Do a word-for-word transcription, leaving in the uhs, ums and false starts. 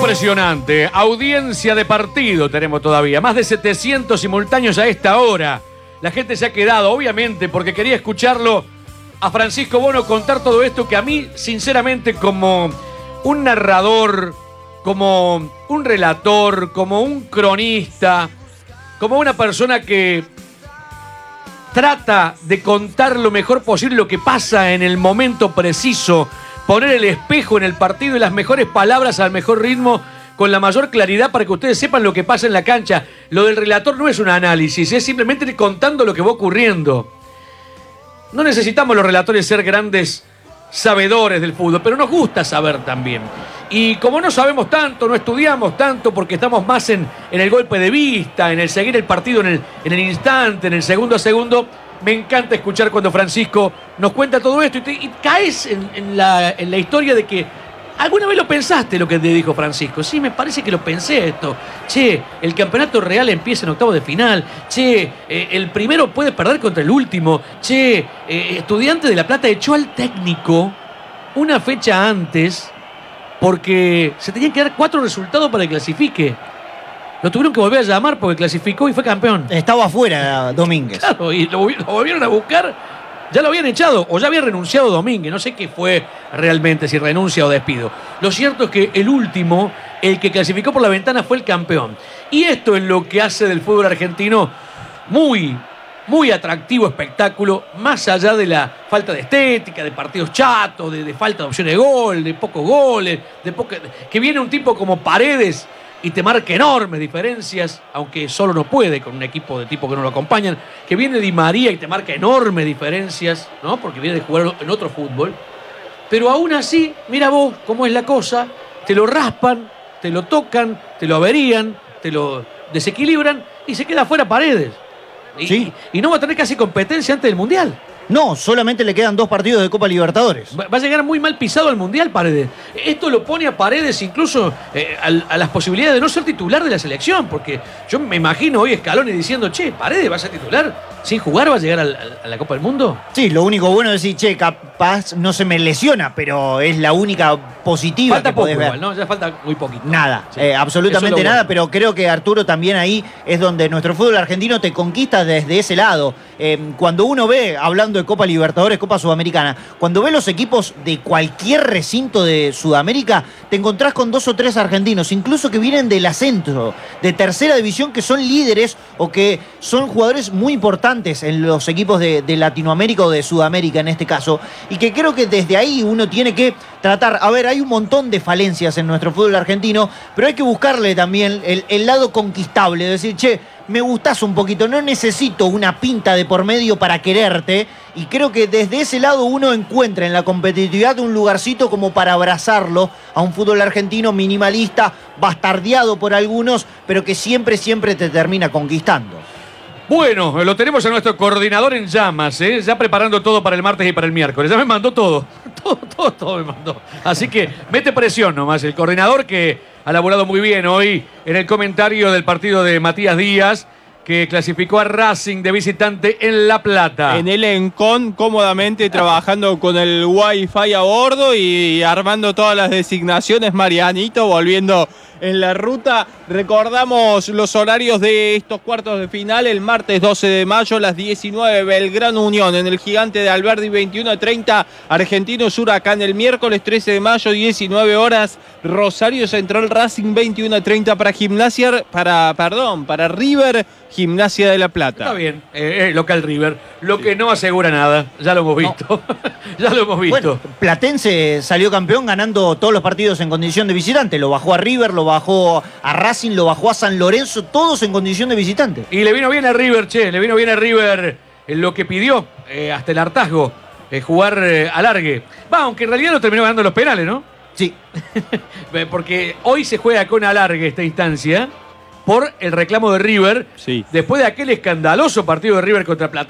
Impresionante. Audiencia de partido tenemos todavía. Más de setecientos simultáneos a esta hora. La gente se ha quedado, obviamente, porque quería escucharlo a Francisco Bono contar todo esto que a mí, sinceramente, como un narrador, como un relator, como un cronista, como una persona que trata de contar lo mejor posible lo que pasa en el momento preciso, poner el espejo en el partido y las mejores palabras al mejor ritmo, con la mayor claridad para que ustedes sepan lo que pasa en la cancha. Lo del relator no es un análisis, es simplemente ir contando lo que va ocurriendo. No necesitamos los relatores ser grandes sabedores del fútbol, pero nos gusta saber también. Y como no sabemos tanto, no estudiamos tanto, porque estamos más en, en el golpe de vista, en el seguir el partido en el, en el instante, en el segundo a segundo, me encanta escuchar cuando Francisco nos cuenta todo esto y, te, y caes en, en, la, en la historia de que alguna vez lo pensaste lo que te dijo Francisco. Sí, me parece que lo pensé esto. Che, el campeonato real empieza en octavos de final. Che, eh, el primero puede perder contra el último. Che, eh, Estudiantes de La Plata echó al técnico una fecha antes porque se tenían que dar cuatro resultados para que clasifique. Lo tuvieron que volver a llamar porque clasificó y fue campeón. Estaba afuera Domínguez. Claro, y lo, lo volvieron a buscar. Ya lo habían echado o ya había renunciado Domínguez. No sé qué fue realmente, si renuncia o despido. Lo cierto es que el último, el que clasificó por la ventana, fue el campeón. Y esto es lo que hace del fútbol argentino muy, muy atractivo espectáculo, más allá de la falta de estética, de partidos chatos, de, de falta de opciones de gol, de pocos goles, de poca, que viene un tipo como Paredes y te marca enormes diferencias, aunque solo no puede con un equipo de tipo que no lo acompañan, que viene Di María y te marca enormes diferencias, ¿no? Porque viene de jugar en otro fútbol. Pero aún así, mira vos cómo es la cosa, te lo raspan, te lo tocan, te lo averían, te lo desequilibran y se queda fuera Paredes. Y, sí. y no va a tener casi competencia antes del Mundial. No, solamente le quedan dos partidos de Copa Libertadores. Va a llegar muy mal pisado al Mundial Paredes. Esto lo pone a Paredes incluso eh, a, a las posibilidades de no ser titular de la selección, porque yo me imagino hoy Scaloni diciendo, che, Paredes va a ser titular, sin jugar va a llegar a la, a la Copa del Mundo. Sí, lo único bueno es decir, che, capaz no se me lesiona, pero es la única positiva falta que podés poco ver. Igual, ¿no? Ya falta muy poquito. Nada, Sí. eh, absolutamente es nada, bueno. pero creo que Arturo también ahí es donde nuestro fútbol argentino te conquista desde ese lado. Eh, cuando uno ve, hablando de Copa Libertadores, Copa Sudamericana, cuando ve los equipos de cualquier recinto de Sudamérica, te encontrás con dos o tres argentinos, incluso que vienen del ascenso, de tercera división, que son líderes o que son jugadores muy importantes en los equipos de, de Latinoamérica o de Sudamérica en este caso, y que creo que desde ahí uno tiene que tratar, a ver, hay un montón de falencias en nuestro fútbol argentino, pero hay que buscarle también el, el lado conquistable, decir, che, me gustás un poquito, no necesito una pinta de por medio para quererte, y creo que desde ese lado uno encuentra en la competitividad un lugarcito como para abrazarlo a un fútbol argentino minimalista, bastardeado por algunos, pero que siempre, siempre te termina conquistando. Bueno, lo tenemos a nuestro coordinador en llamas, ¿eh? Ya preparando todo para el martes y para el miércoles. Ya me mandó todo, todo, todo, todo me mandó. Así que mete presión nomás el coordinador, que ha laburado muy bien hoy en el comentario del partido de Matías Díaz, que clasificó a Racing de visitante en La Plata. En el Encon, cómodamente trabajando con el Wi-Fi a bordo y armando todas las designaciones. Marianito volviendo en la ruta. Recordamos los horarios de estos cuartos de final. El martes doce de mayo, las diecinueve, Belgrano Unión en el Gigante de Alberdi, veintiuno treinta, Argentinos Huracán. El miércoles trece de mayo, diecinueve horas, Rosario Central Racing, veintiuno treinta para Gimnasia, para, perdón, para River, Gimnasia de La Plata. Está bien, eh, eh, local River, lo que no asegura nada, ya lo hemos visto, no. ya lo hemos visto. Bueno, Platense salió campeón ganando todos los partidos en condición de visitante, lo bajó a River, lo bajó a Racing, lo bajó a San Lorenzo, todos en condición de visitante. Y le vino bien a River, che, le vino bien a River en lo que pidió, eh, hasta el hartazgo, eh, jugar eh, alargue. Va, aunque en realidad lo terminó ganando los penales, ¿no? Sí. Porque hoy se juega con alargue esta instancia por el reclamo de River, Sí. después de aquel escandaloso partido de River contra Platense.